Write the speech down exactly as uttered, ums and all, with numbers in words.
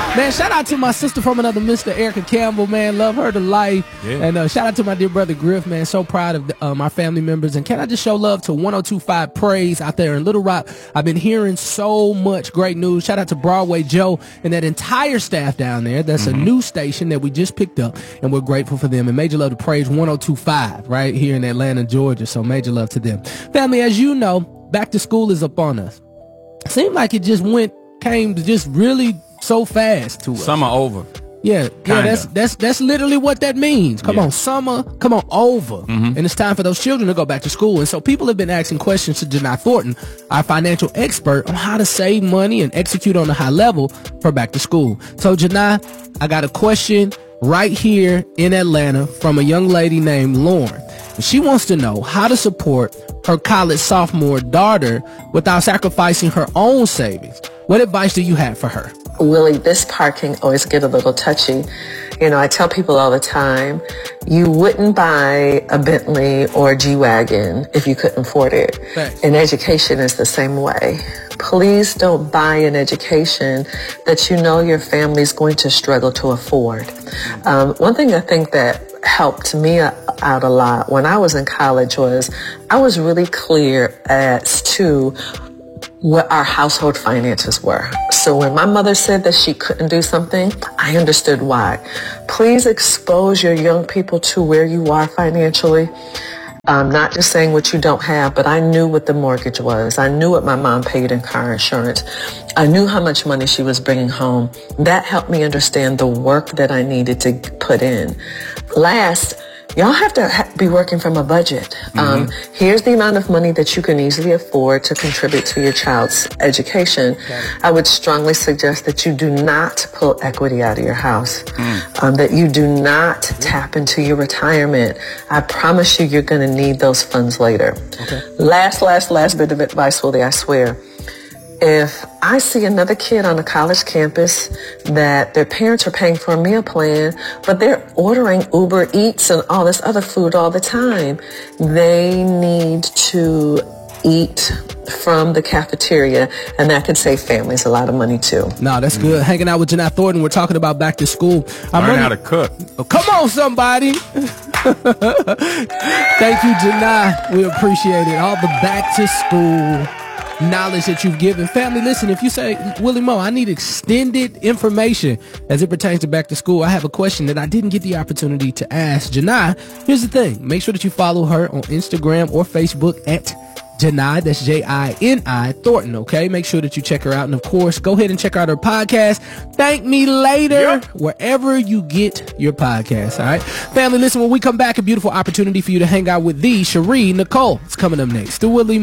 Man, shout out to my sister from another Mister Erica Campbell, man. Love her to life. Yeah. And uh, shout out to my dear brother Griff, man. So proud of uh, my family members. And can I just show love to one oh two point five Praise out there in Little Rock? I've been hearing so much great news. Shout out to Broadway Joe and that entire staff down there. That's mm-hmm. a new station that we just picked up, and we're grateful for them. And major love to Praise one oh two point five right here in Atlanta, Georgia. So major love to them. Family, as you know, back to school is upon us. Seemed like it just went, came to just really so fast to us. Summer over. Yeah, Kinda. yeah, that's that's that's literally what that means. Come yeah. on, summer, come on, over. Mm-hmm. And it's time for those children to go back to school. And so people have been asking questions to Janai Thornton, our financial expert, on how to save money and execute on a high level for back to school. So Janai, I got a question right here in Atlanta from a young lady named Lauren. And she wants to know how to support her college sophomore daughter without sacrificing her own savings. What advice do you have for her? Willie, this part can always get a little touchy. You know, I tell people all the time, you wouldn't buy a Bentley or a G-Wagon if you couldn't afford it. Thanks. And education is the same way. Please don't buy an education that you know your family's going to struggle to afford. Um, one thing I think that helped me out a lot when I was in college was I was really clear as to what our household finances were. So when my mother said that she couldn't do something, I understood why. Please expose your young people to where you are financially. I'm not just saying what you don't have, but I knew what the mortgage was. I knew what my mom paid in car insurance. I knew how much money she was bringing home. That helped me understand the work that I needed to put in. Last, y'all have to ha- be working from a budget. Mm-hmm. Um, here's the amount of money that you can easily afford to contribute to your child's education. Okay. I would strongly suggest that you do not pull equity out of your house, mm. um, that you do not mm-hmm. tap into your retirement. I promise you, you're going to need those funds later. Okay. Last, last, last bit of advice, Willie, I swear. If I see another kid on a college campus that their parents are paying for a meal plan, but they're ordering Uber Eats and all this other food all the time, they need to eat from the cafeteria, and that could save families a lot of money too. No, that's mm. good. Hanging out with Janai Thornton, we're talking about back to school. I'm Learn how to cook. Oh, come on, somebody. Thank you, Janai. We appreciate it. All the back to school knowledge that you've given. Family, listen, if you say, Willie Mo, I need extended information as it pertains to back to school, I have a question that I didn't get the opportunity to ask Janai. Here's the thing. Make sure that you follow her on Instagram or Facebook at Janai, that's J I N I Thornton, okay? Make sure that you check her out. And of course, go ahead and check out her podcast, Thank Me Later, yep. wherever you get your podcast, all right? Family, listen, when we come back, a beautiful opportunity for you to hang out with the Cherie Nicole. It's coming up next. The Willie